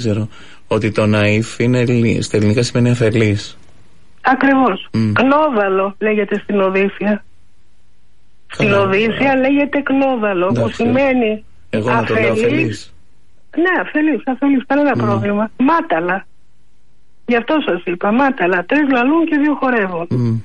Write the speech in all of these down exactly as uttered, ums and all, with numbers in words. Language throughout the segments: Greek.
ξέρω ότι το ναΐφ είναι, στα ελληνικά σημαίνει αφελής. Ακριβώς. Mm. Κλώδαλο λέγεται στην Οδύσσια. Στην Οδύσσια λέγεται κλώδαλο, που σημαίνει εγώ αφελής. Να το λέω αφελής. Ναι, αφελής, αφελής, κανένα mm. πρόβλημα. Μάταλα. Γι' αυτό σας είπα, μάταλα. Τρεις λαλούν και δύο χορεύουν. Mm.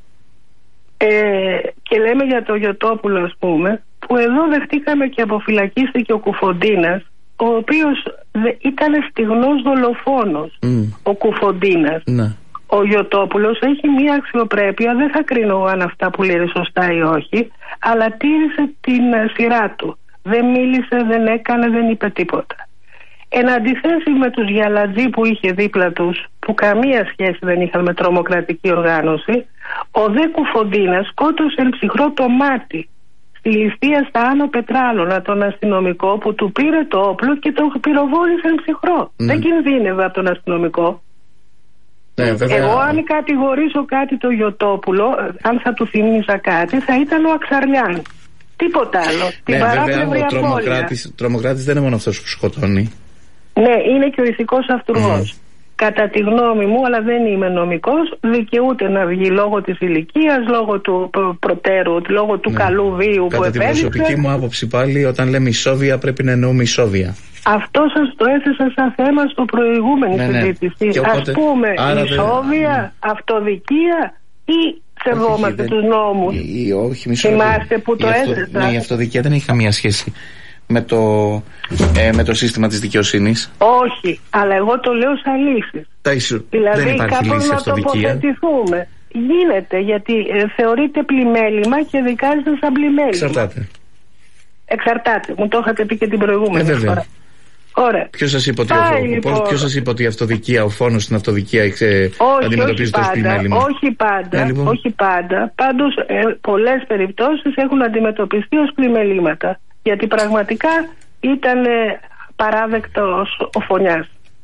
Ε, και λέμε για το Γιωτόπουλο, ας πούμε, που εδώ δεχτήκαμε και αποφυλακίστηκε ο Κουφοντίνας, ο οποίος ήταν στιγνός δολοφόνος. Mm. Ο Κουφοντίνας. Mm. Ο Γιωτόπουλος έχει μία αξιοπρέπεια, δεν θα κρίνω αν αυτά που λέει σωστά ή όχι, αλλά τήρησε την σειρά του. Δεν μίλησε, δεν έκανε, δεν είπε τίποτα. Εν αντιθέσει με τους Γιαλατζή που είχε δίπλα τους, που καμία σχέση δεν είχαν με τρομοκρατική οργάνωση, ο δε Κουφοντίνας σκότωσε ψυχρό το μάτι στη ληστεία στα Άνω Πετράλωνα τον αστυνομικό που του πήρε το όπλο και τον πυροβόλησε ψυχρό. Mm. Δεν κινδύνευε από τον αστυνομικό. Ναι, εγώ αν κατηγορήσω κάτι το Γιωτόπουλο, αν θα του θυμίζα κάτι, θα ήταν ο Αξαρλιάν. Τίποτα άλλο. Την ναι, παράπλευρη απώλεια. Τρομοκράτης, τρομοκράτης δεν είναι μόνο αυτός που σκοτώνει. Ναι, είναι και ο ηθικός αυτούργος. Mm. Κατά τη γνώμη μου, αλλά δεν είμαι νομικός, δικαιούται να βγει λόγω της ηλικίας, λόγω του προτέρου, λόγω του ναι. καλού βίου Κατά που επέδειξε. Κατά την προσωπική μου άποψη πάλι, όταν λέμε ισόβια πρέπει να εννοούμε ισόβια. Αυτό σας το έθεσα σαν θέμα στο προηγούμενη ναι, συζήτηση. Ναι. Οπότε, ας πούμε ισόβια, δε... αυτοδικία ή σεβόμαστε τους νόμους. Ή, ή, όχι, μισό Θυμάστε που το αυτο... έθεσα. Ναι, η αυτοδικία δεν έχει καμία σχέση με το, ε, με το σύστημα της δικαιοσύνης. Όχι, αλλά εγώ το λέω σαν λύση. Ισου... Δηλαδή δεν υπάρχει κάπως λύση να αυτοδικία. τοποθετηθούμε. Γίνεται, γιατί ε, θεωρείται πλημέλημα και δικάζεται σαν πλημέλημα. Εξαρτάται. Εξαρτάται. Μου το είχατε πει και την προηγούμενη ε, φορά. Ωραία. Ποιος σας είπε ότι, Πάει, ο, λοιπόν. ποιος σας είπε ότι η αυτοδικία, ο φόνος στην αυτοδικία εξε, αντιμετωπίζεται ως πλημέλημα? Όχι πάντα. Ναι, λοιπόν. Όχι πάντα. Πάντως, ε, πολλές περιπτώσεις έχουν αντιμετωπιστεί ως πλημελήματα. Γιατί πραγματικά ήταν ε, παράδεκτος ο φωνιάς.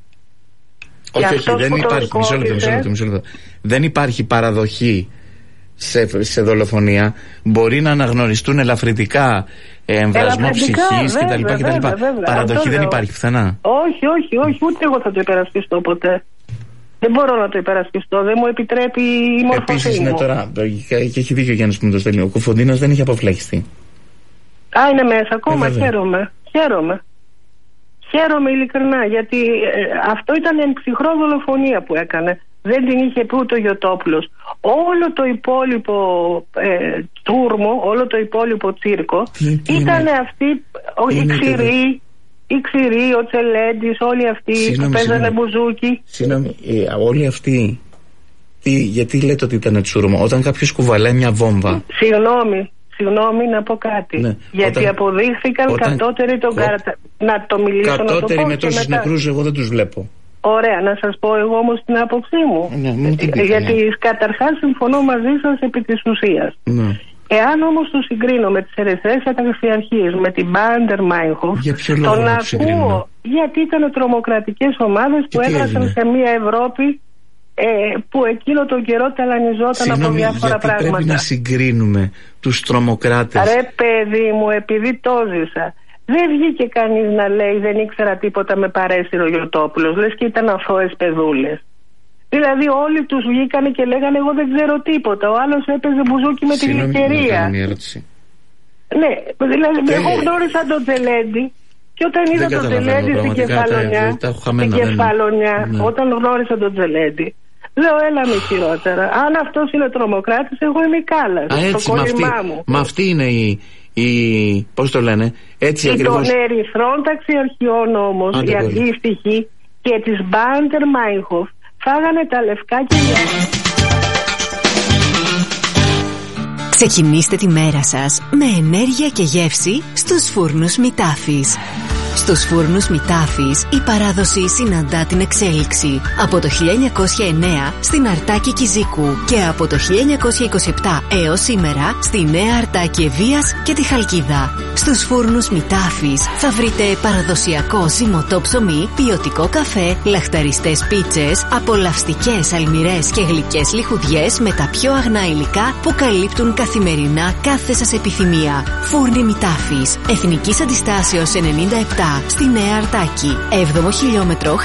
Όχι, όχι, δεν υπάρχει. Μισό λεπτό, μισό λεπτό, μισό λεπτό. Δεν υπάρχει παραδοχή σε, σε δολοφονία. Μπορεί να αναγνωριστούν ελαφρυτικά εμβρασμό ψυχής κτλ. Παραδοχή αυτό δεν υπάρχει πουθενά. Όχι, όχι, όχι, ούτε εγώ θα το υπερασπιστώ ποτέ. Δεν μπορώ να το υπερασπιστώ, δεν μου επιτρέπει η μορφή μου. Επίσης, ναι, τώρα, και έχει δίκιο ο Γιάννης που μου το στέλνει. Ο Κουφοντίνας δεν είχε αποφυλακιστεί. Α, είναι μέσα ακόμα, ε, χαίρομαι. Χαίρομαι. Χαίρομαι ειλικρινά, γιατί ε, αυτό ήταν εν ψυχρό δολοφονία που έκανε. Δεν την είχε πει ούτε ο Γιωτόπουλος. Όλο το υπόλοιπο ε, τούρμο, όλο το υπόλοιπο τσίρκο ήταν αυτοί οι ξηροί, οι ξηροί, ο Τσελέντης, όλοι αυτοί συγνώμη, που παίζανε μπουζούκι. Συγγνώμη, ε, όλοι αυτοί, τι, γιατί λέτε ότι ήταν τσούρμο? Όταν κάποιος κουβαλάει μια βόμβα. Συγγνώμη. Συγγνώμη να πω κάτι. Ναι, γιατί όταν, αποδείχθηκαν όταν, κατώτεροι τον καρατα... Να το μιλήσω κατώτεροι να το πω με τόσους νεκρούς εγώ δεν τους βλέπω. Ωραία, να σας πω εγώ όμως την άποψή μου. Ναι, μην την πείτε, γιατί ναι. καταρχάς συμφωνώ μαζί σας επί της ουσίας. Ναι. Εάν όμως το συγκρίνω με τις ερυθρές καταξιαρχίες, με την Μπάντερ Μάινχοφ, τον ακούω γιατί ήταν τρομοκρατικές ομάδες που έγραψαν σε μια Ευρώπη Ε, που εκείνο τον καιρό ταλανιζόταν από διάφορα γιατί πράγματα. Πρέπει να συγκρίνουμε τους τρομοκράτες. Ρε παιδί μου, επειδή το ζήσα, δεν βγήκε κανείς να λέει δεν ήξερα τίποτα με παρέσυρε ο Γιωτόπουλος. Λες και ήταν αθώες παιδούλες. Δηλαδή όλοι τους βγήκανε και λέγανε εγώ δεν ξέρω τίποτα. Ο άλλος έπαιζε μπουζούκι με τη γλυκερία. Ναι, δηλαδή και... εγώ γνώρισα τον Τζελέντη. Και όταν είδα τον Τζελέντη στην Κεφαλονιά, στην Κεφαλονιά, ναι. Όταν γνώρισα τον Τζελέντη, λέω έλα με χειρότερα. Αν αυτός είναι τρομοκράτης, εγώ είμαι η Κάλλας. Α, έτσι, με αυτή, μα αυτή είναι η, η πώς το λένε, έτσι ακριβώς. Των ερυθρών ταξιαρχιών όμως, οι αντίστοιχοι και της Μπάντερ Μάινχοφ φάγανε τα λευκά κελιά. Ξεκινήστε τη μέρα σας με ενέργεια και γεύση στους φούρνους Μητάφης. Στους φούρνους Μητάφης η παράδοση συναντά την εξέλιξη. Από το χίλια εννιακόσια εννέα στην Αρτάκη Κιζίκου και από το χίλια εννιακόσια είκοσι επτά έως σήμερα στη Νέα Αρτάκη Ευβοίας και τη Χαλκίδα. Στους φούρνους Μητάφης θα βρείτε παραδοσιακό ζυμωτό ψωμί, ποιοτικό καφέ, λαχταριστές πίτσες, απολαυστικές αλμυρές και γλυκές λιχουδιές με τα πιο αγνά υλικά που καλύπτουν καθημερινά κάθε σας επιθυμία. Φούρνοι Μητάφης, Εθνικής Αντιστάσεως ενενήντα επτά επτά στη Νέα Αρτάκη. έβδομο χιλιόμετρο